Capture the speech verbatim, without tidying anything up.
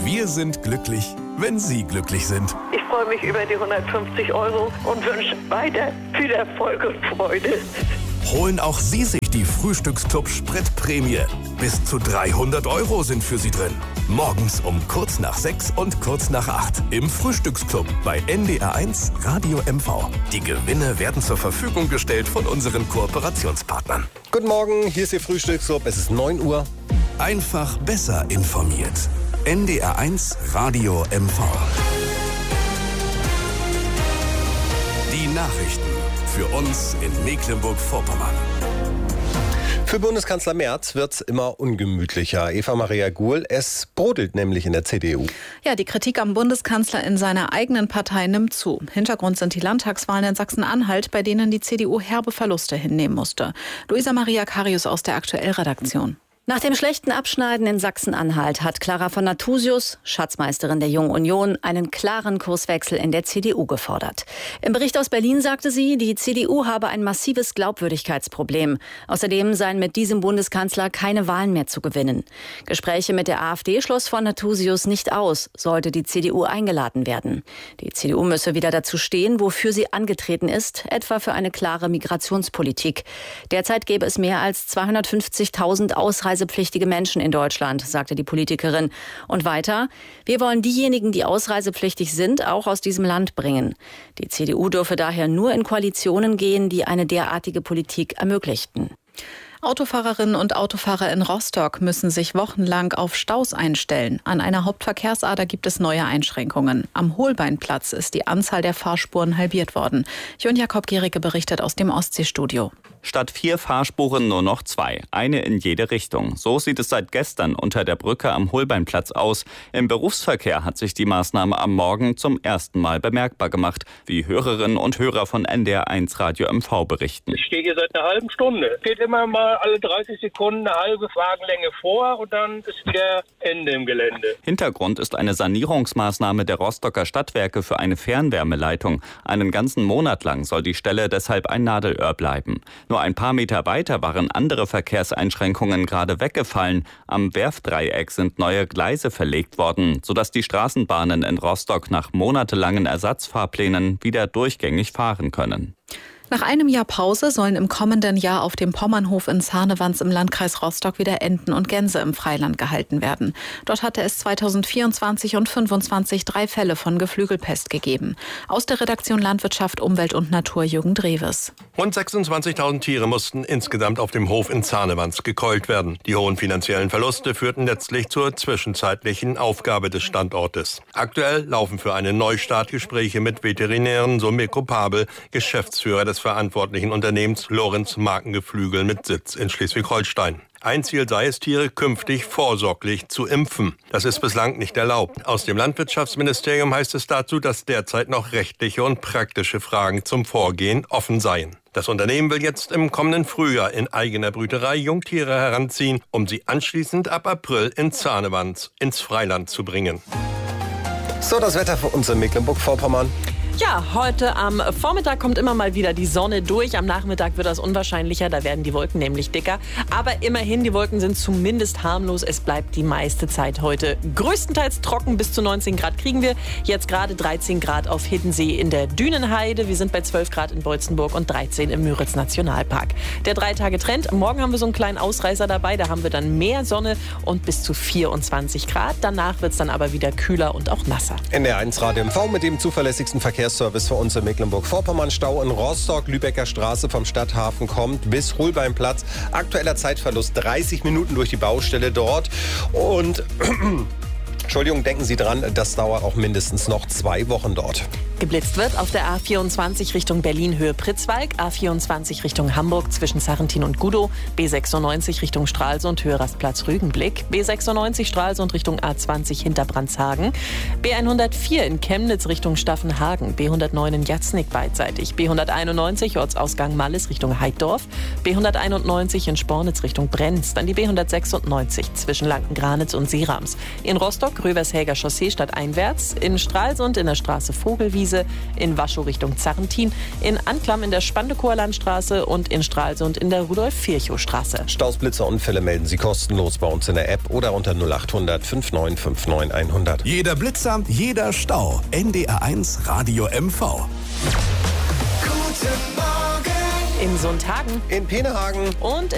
Wir sind glücklich, wenn Sie glücklich sind. Ich freue mich über die hundertfünfzig Euro und wünsche weiter viel Erfolg und Freude. Holen auch Sie sich die Frühstücksclub Spritprämie. Bis zu dreihundert Euro sind für Sie drin. Morgens um kurz nach sechs und kurz nach acht im Frühstücksclub bei N D R eins Radio M V. Die Gewinne werden zur Verfügung gestellt von unseren Kooperationspartnern. Guten Morgen, hier ist Ihr Frühstücksclub. Es ist neun Uhr. Einfach besser informiert. N D R eins Radio M V. Die Nachrichten für uns in Mecklenburg-Vorpommern. Für Bundeskanzler Merz wird's immer ungemütlicher. Eva-Maria Guhl, es brodelt nämlich in der C D U. Ja, die Kritik am Bundeskanzler in seiner eigenen Partei nimmt zu. Hintergrund sind die Landtagswahlen in Sachsen-Anhalt, bei denen die C D U herbe Verluste hinnehmen musste. Luisa Maria Karius aus der Aktuell-Redaktion. Nach dem schlechten Abschneiden in Sachsen-Anhalt hat Clara von Nathusius, Schatzmeisterin der Jungen Union, einen klaren Kurswechsel in der C D U gefordert. Im Bericht aus Berlin sagte sie, die C D U habe ein massives Glaubwürdigkeitsproblem. Außerdem seien mit diesem Bundeskanzler keine Wahlen mehr zu gewinnen. Gespräche mit der AfD schloss von Nathusius nicht aus, sollte die C D U eingeladen werden. Die C D U müsse wieder dazu stehen, wofür sie angetreten ist, etwa für eine klare Migrationspolitik. Derzeit gäbe es mehr als zweihundertfünfzigtausend Ausreisepflichtige Menschen in Deutschland, sagte die Politikerin. Und weiter, wir wollen diejenigen, die ausreisepflichtig sind, auch aus diesem Land bringen. Die C D U dürfe daher nur in Koalitionen gehen, die eine derartige Politik ermöglichten. Autofahrerinnen und Autofahrer in Rostock müssen sich wochenlang auf Staus einstellen. An einer Hauptverkehrsader gibt es neue Einschränkungen. Am Holbeinplatz ist die Anzahl der Fahrspuren halbiert worden. Jon Jakob Gericke berichtet aus dem Ostseestudio. Statt vier Fahrspuren nur noch zwei, eine in jede Richtung. So sieht es seit gestern unter der Brücke am Holbeinplatz aus. Im Berufsverkehr hat sich die Maßnahme am Morgen zum ersten Mal bemerkbar gemacht, wie Hörerinnen und Hörer von N D R eins Radio M V berichten. Ich stehe hier seit einer halben Stunde. Geht immer mal alle dreißig Sekunden eine halbe Wagenlänge vor und dann ist wieder Ende im Gelände. Hintergrund ist eine Sanierungsmaßnahme der Rostocker Stadtwerke für eine Fernwärmeleitung. Einen ganzen Monat lang soll die Stelle deshalb ein Nadelöhr bleiben. Nur ein paar Meter weiter waren andere Verkehrseinschränkungen gerade weggefallen. Am Werftdreieck sind neue Gleise verlegt worden, sodass die Straßenbahnen in Rostock nach monatelangen Ersatzfahrplänen wieder durchgängig fahren können. Nach einem Jahr Pause sollen im kommenden Jahr auf dem Pommernhof in Zarnewanz im Landkreis Rostock wieder Enten und Gänse im Freiland gehalten werden. Dort hatte es zweitausendvierundzwanzig und fünfundzwanzig drei Fälle von Geflügelpest gegeben. Aus der Redaktion Landwirtschaft, Umwelt und Natur Jürgen Dreves. Rund sechsundzwanzigtausend Tiere mussten insgesamt auf dem Hof in Zarnewanz gekeult werden. Die hohen finanziellen Verluste führten letztlich zur zwischenzeitlichen Aufgabe des Standortes. Aktuell laufen für einen Neustart Gespräche mit Veterinären, so Mirko Pabel, Geschäftsführer des verantwortlichen Unternehmens Lorenz Markengeflügel mit Sitz in Schleswig-Holstein. Ein Ziel sei es, Tiere künftig vorsorglich zu impfen. Das ist bislang nicht erlaubt. Aus dem Landwirtschaftsministerium heißt es dazu, dass derzeit noch rechtliche und praktische Fragen zum Vorgehen offen seien. Das Unternehmen will jetzt im kommenden Frühjahr in eigener Brüterei Jungtiere heranziehen, um sie anschließend ab April in Zarnewanz ins Freiland zu bringen. So, das Wetter für uns in Mecklenburg-Vorpommern. Ja, heute am Vormittag kommt immer mal wieder die Sonne durch. Am Nachmittag wird das unwahrscheinlicher, da werden die Wolken nämlich dicker. Aber immerhin, die Wolken sind zumindest harmlos. Es bleibt die meiste Zeit heute größtenteils trocken. Bis zu neunzehn Grad kriegen wir. Jetzt gerade dreizehn Grad auf Hiddensee in der Dünenheide. Wir sind bei zwölf Grad in Beutzenburg und dreizehn im Müritz-Nationalpark. Der Drei-Tage-Trend. Morgen haben wir so einen kleinen Ausreißer dabei. Da haben wir dann mehr Sonne und bis zu vierundzwanzig Grad. Danach wird es dann aber wieder kühler und auch nasser. N D R eins Radio M V mit dem zuverlässigsten Verkehr Service für uns in Mecklenburg-Vorpommern. Stau in Rostock, Lübecker Straße vom Stadthafen kommt bis Holbeinplatz. Aktueller Zeitverlust dreißig Minuten durch die Baustelle dort. Und Entschuldigung, denken Sie dran, das dauert auch mindestens noch zwei Wochen dort. Geblitzt wird auf der A vierundzwanzig Richtung Berlin Höhe Pritzwalk, A vierundzwanzig Richtung Hamburg zwischen Sarrentin und Gudow, B sechsundneunzig Richtung Stralsund Höhe Rastplatz Rügenblick, B sechsundneunzig Stralsund Richtung A zwanzig hinter Brandshagen, B hundertvier in Chemnitz Richtung Staffenhagen, B hundertneun in Jatznick beidseitig, B hunderteinundneunzig Ortsausgang Malles Richtung Heiddorf, B hunderteinundneunzig in Spornitz Richtung Brenz, dann die B hundertsechsundneunzig zwischen Lanken-Granitz und Seerams. In Rostock Rövershäger Chaussee stadteinwärts, in Stralsund in der Straße Vogelwiese Wiese, in Waschow Richtung Zarrentin, in Anklam in der Spandekower Landstraße und in Stralsund in der Rudolf-Virchow-Straße. Staus, Blitzer, Unfälle melden Sie kostenlos bei uns in der App oder unter null acht hundert fünf neun fünf neun hundert. Jeder Blitzer, jeder Stau. N D R eins Radio M V. Guten Morgen In Sundhagen In Penehagen und